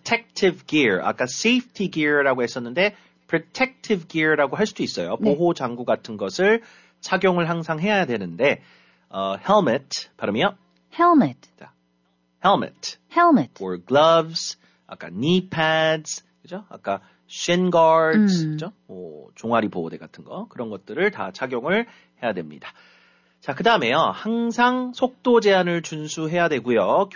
protective gear. 아까 safety gear라고 했었는데 protective gear라고 할 수도 있어요. 보호 장구 같은 것을 착용을 항상 해야 되는데 helmet 발음이요? Helmet. 자, helmet. Helmet. or gloves. 아까 knee pads. 그죠? 아까 shin guards. 그죠? 종아리 보호대 같은 거. 그런 것들을 다 착용을 해야 됩니다. 자, 그 다음에요. 항상 속도 제한을 준수해야 되고요.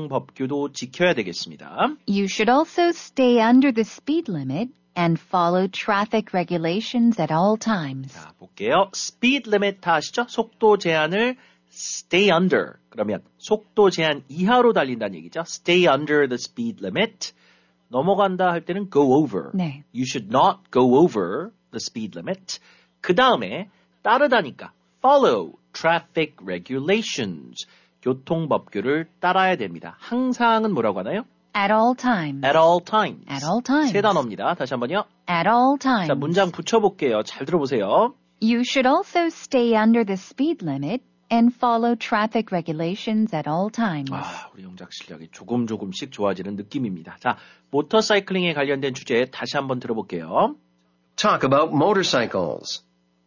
교통법규도 지켜야 되겠습니다. You should also stay under the speed limit and follow traffic regulations at all times. 자, 볼게요. speed limit 다 아시죠? 속도 제한을 stay under. 그러면 속도 제한 이하로 달린다는 얘기죠. stay under the speed limit. 넘어간다 할 때는 go over. 네. You should not go over the speed limit. 그 다음에 따르다니까 follow traffic regulations. 교통법규를 따라야 됩니다. 항상은 뭐라고 하나요? At all times. at all times. At all times. 세 단어입니다. 다시 한번요. At all times. 자, 문장 붙여볼게요. 잘 들어보세요. You should also stay under the speed limit and follow traffic regulations at all times. 아, 우리 영작 실력이 조금씩 좋아지는 느낌입니다. 자, 모터사이클링에 관련된 주제 다시 한번 들어볼게요. Talk about motorcycles.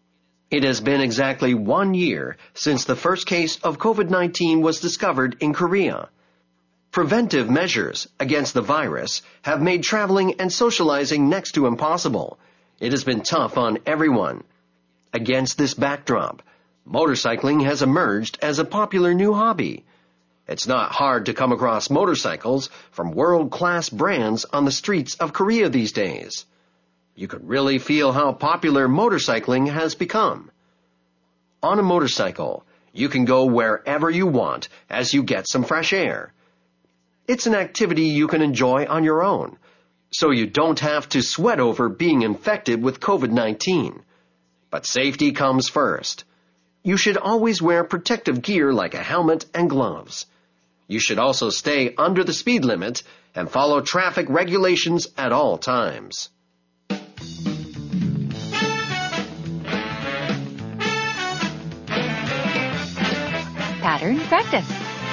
It has been exactly 1 year since the first case of COVID-19 was discovered in Korea. Preventive measures against the virus have made traveling and socializing next to impossible. It has been tough on everyone. Against this backdrop, motorcycling has emerged as a popular new hobby. It's not hard to come across motorcycles from world-class brands on the streets of Korea these days. You can really feel how popular motorcycling has become. On a motorcycle, you can go wherever you want as you get some fresh air. It's an activity you can enjoy on your own, so you don't have to sweat over being infected with COVID-19. But safety comes first. You should always wear protective gear like a helmet and gloves. You should also stay under the speed limit and follow traffic regulations at all times. Pattern practice.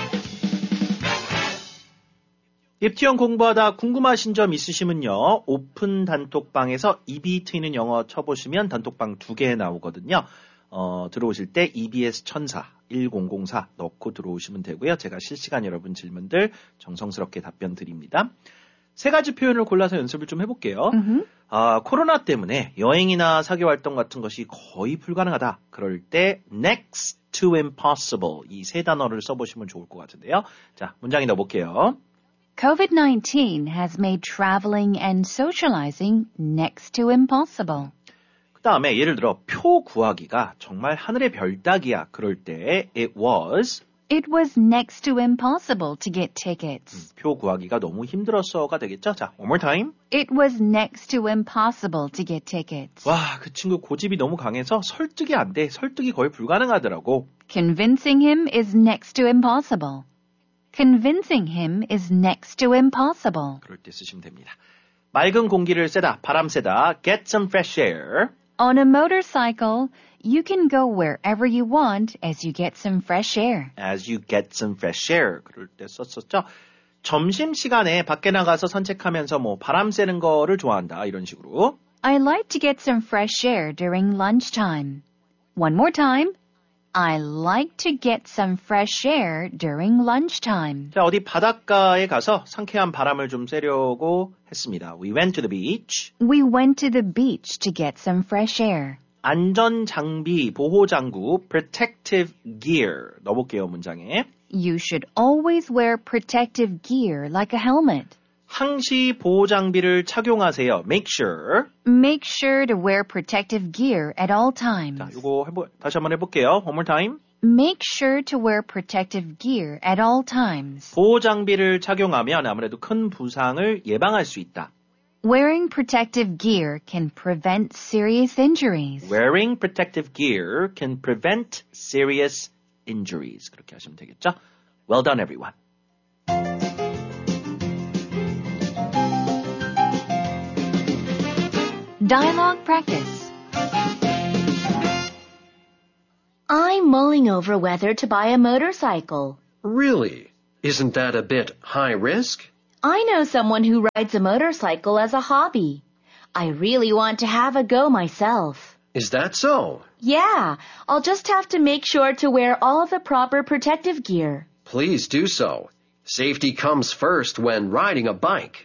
입티형 공부하다 궁금하신 점 있으시면요. 오픈 단톡방에서 입이 트이는 영어 쳐보시면 단톡방 2개 나오거든요. 들어오실 때 EBS 1004 1004 넣고 들어오시면 되고요. 제가 실시간 여러분 질문들 정성스럽게 답변 드립니다. 3가지 표현을 골라서 연습을 좀 해볼게요. 코로나 때문에 여행이나 사교 활동 같은 것이 거의 불가능하다. 그럴 때 next to impossible 이 3단어를 써보시면 좋을 것 같은데요. 자, 문장에 넣어볼게요. COVID-19 has made traveling and socializing next to impossible. 그 다음에 예를 들어 표 구하기가 정말 하늘의 별 따기야. 그럴 때 it was next to impossible to get tickets. 표 구하기가 너무 힘들었어가 되겠죠? 자, one more time. It was next to impossible to get tickets. 와, 그 친구 고집이 너무 강해서 설득이 안 돼. 설득이 거의 불가능하더라고. Convincing him is next to impossible. Convincing him is next to impossible. 그럴 때 쓰시면 됩니다. 맑은 공기를 쐬다, 바람 쐬다, get some fresh air. On a motorcycle, you can go wherever you want as you get some fresh air. As you get some fresh air. 그럴 때 썼었죠. 점심시간에 밖에 나가서 산책하면서 뭐 바람 쐬는 거를 좋아한다. 이런 식으로. I like to get some fresh air during lunchtime. One more time. I like to get some fresh air during lunchtime. 자, 어디 바닷가에 가서 상쾌한 바람을 좀 쐬려고 했습니다. We went to the beach. We went to the beach to get some fresh air. 안전 장비, 보호 장구, protective gear 넣어볼게요, 문장에. You should always wear protective gear like a helmet. 항시 보호 장비를 착용하세요. Make sure. Make sure to wear protective gear at all times. 자, 이거 다시 한번 해볼게요. One more time. Make sure to wear protective gear at all times. 보호 장비를 착용하면 아무래도 큰 부상을 예방할 수 있다. Wearing protective gear can prevent serious injuries. Wearing protective gear can prevent serious injuries. 그렇게 하시면 되겠죠? Well done, everyone. Dialogue practice. I'm mulling over whether to buy a motorcycle. Really? Isn't that a bit high risk? I know someone who rides a motorcycle as a hobby. I really want to have a go myself. Is that so? Yeah, I'll just have to make sure to wear all the proper protective gear. Please do so. Safety comes first when riding a bike.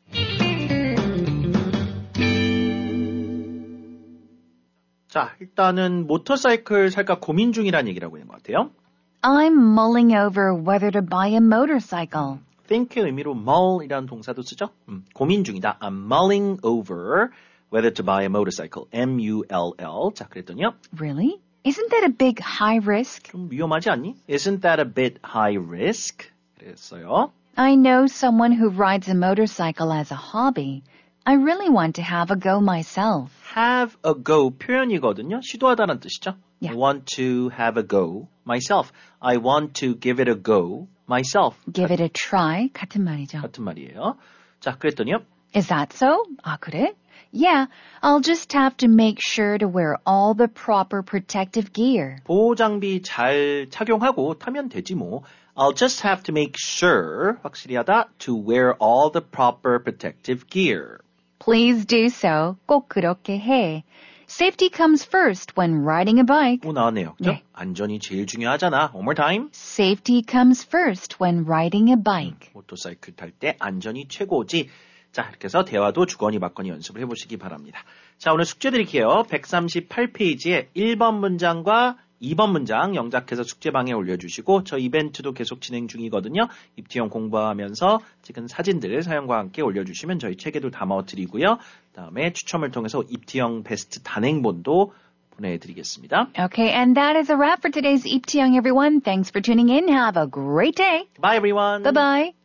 자, 일단은 모터사이클 살까 고민 중이라는 얘기를 하고 있는 것 같아요. I'm mulling over whether to buy a motorcycle. think의 의미로 mull이라는 동사도 쓰죠. 고민 중이다. I'm mulling over whether to buy a motorcycle. M-U-L-L. 자, 그랬더니요. Really? Isn't that a big high risk? 좀 위험하지 않니? Isn't that a bit high risk? 그랬어요. I know someone who rides a motorcycle as a hobby. I really want to have a go myself. have a go 표현이거든요. 시도하다는 뜻이죠. Yeah. I want to have a go myself. I want to give it a go myself. Give it a try. 같은 말이죠. 같은 말이에요. 자, 그랬더니요. Is that so? 아, 그래? Yeah, I'll just have to make sure to wear all the proper protective gear. 보호장비 잘 착용하고 타면 되지 뭐. I'll just have to make sure, 확실히 하다, to wear all the proper protective gear. Please do so. 꼭 그렇게 해. Safety comes first when riding a bike. 오, 나왔네요. 그죠? 네. 안전이 제일 중요하잖아. One more time. Safety comes first when riding a bike. 모터사이클 탈 때 안전이 최고지. 자, 이렇게 해서 대화도 주거니 받거니 연습을 해보시기 바랍니다. 자, 오늘 숙제 드릴게요. 138페이지에 1번 문장과 2번 문장 영작해서 숙제방에 올려주시고 저 이벤트도 계속 진행 중이거든요. 입티형 공부하면서 찍은 사진들 사연과 함께 올려주시면 저희 책에도 담아드리고요. 다음에 추첨을 통해서 입티형 베스트 단행본도 보내드리겠습니다. Okay, and that is a wrap for today's Iptiong, everyone. Thanks for tuning in. Have a great day. Bye everyone. Bye-bye.